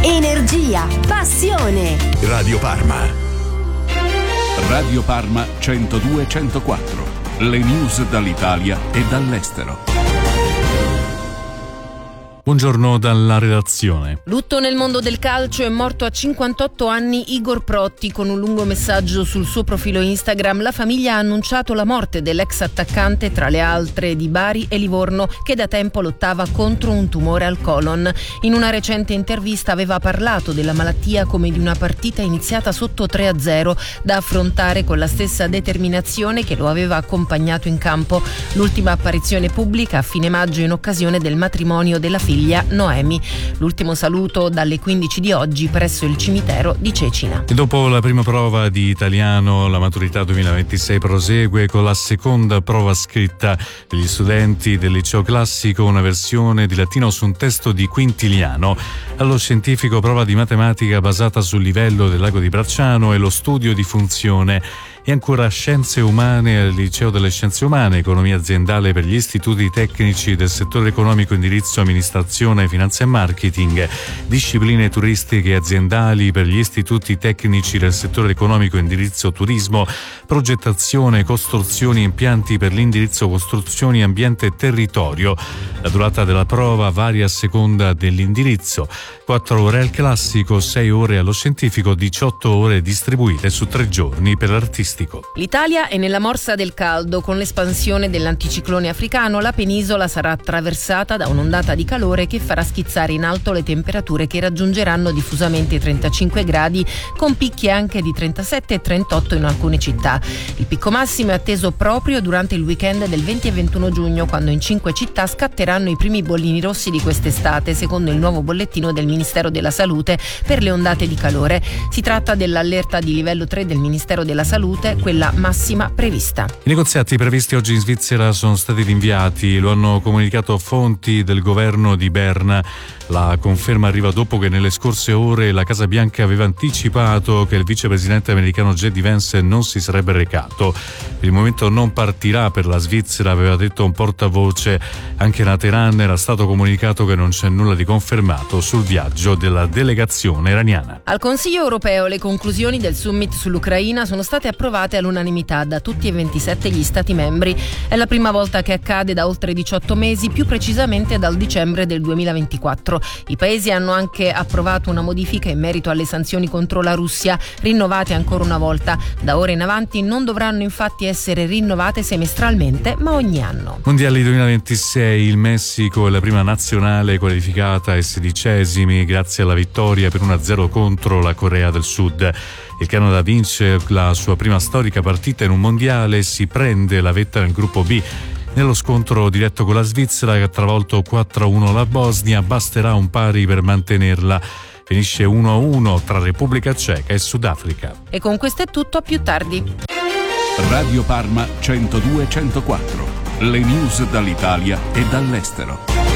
energia, passione. Radio Parma. Radio Parma 102-104. Le news dall'Italia e dall'estero. Buongiorno dalla redazione. Lutto nel mondo del calcio, è morto a 58 anni Igor Protti. Con un lungo messaggio sul suo profilo Instagram, la famiglia ha annunciato la morte dell'ex attaccante, tra le altre di Bari e Livorno, che da tempo lottava contro un tumore al colon. In una recente intervista aveva parlato della malattia come di una partita iniziata sotto 3-0, da affrontare con la stessa determinazione che lo aveva accompagnato in campo. L'ultima apparizione pubblica a fine maggio in occasione del matrimonio della figlia Noemi. L'ultimo saluto dalle 15 di oggi presso il cimitero di Cecina. E dopo la prima prova di italiano, la maturità 2026 prosegue con la seconda prova scritta degli studenti del liceo classico, una versione di latino su un testo di Quintiliano. Allo scientifico, prova di matematica basata sul livello del lago di Bracciano e lo studio di funzione. E ancora scienze umane al liceo delle scienze umane, economia aziendale per gli istituti tecnici del settore economico, indirizzo amministrazione, finanza e marketing, discipline turistiche e aziendali per gli istituti tecnici del settore economico, indirizzo turismo, progettazione, costruzioni e impianti per l'indirizzo costruzioni, ambiente e territorio. La durata della prova varia a seconda dell'indirizzo: 4 ore al classico, 6 ore allo scientifico, 18 ore distribuite su 3 giorni per l'artistico. L'Italia è nella morsa del caldo. Con l'espansione dell'anticiclone africano, la penisola sarà attraversata da un'ondata di calore che farà schizzare in alto le temperature, che raggiungeranno diffusamente i 35 gradi, con picchi anche di 37 e 38 in alcune città. Il picco massimo è atteso proprio durante il weekend del 20 e 21 giugno, quando in 5 città scatteranno i primi bollini rossi di quest'estate, secondo il nuovo bollettino del Ministero della Salute per le ondate di calore. Si tratta dell'allerta di livello 3 del Ministero della Salute, quella massima prevista. I negoziati previsti oggi in Svizzera sono stati rinviati, lo hanno comunicato fonti del governo di Berna. La conferma arriva dopo che nelle scorse ore la Casa Bianca aveva anticipato che il vicepresidente americano J.D. Vance non si sarebbe recato. Per il momento non partirà per la Svizzera, aveva detto un portavoce. Anche da Teheran era stato comunicato che non c'è nulla di confermato sul viaggio della delegazione iraniana. Al Consiglio europeo le conclusioni del summit sull'Ucraina sono state approvate all'unanimità da tutti e 27 gli Stati membri. È la prima volta che accade da oltre 18 mesi, più precisamente dal dicembre del 2024. I paesi hanno anche approvato una modifica in merito alle sanzioni contro la Russia, rinnovate ancora una volta. Da ora in avanti non dovranno infatti essere rinnovate semestralmente, ma ogni anno. Mondiali 2026, il Messico è la prima nazionale qualificata ai 16esimi grazie alla vittoria per 1-0 contro la Corea del Sud. Il Canada vince la sua prima storica partita in un mondiale e si prende la vetta nel gruppo B. Nello scontro diretto con la Svizzera, che ha travolto 4-1 la Bosnia, basterà un pari per mantenerla. Finisce 1-1 tra Repubblica Ceca e Sudafrica. E con questo è tutto, a più tardi. Radio Parma 102-104. Le news dall'Italia e dall'estero.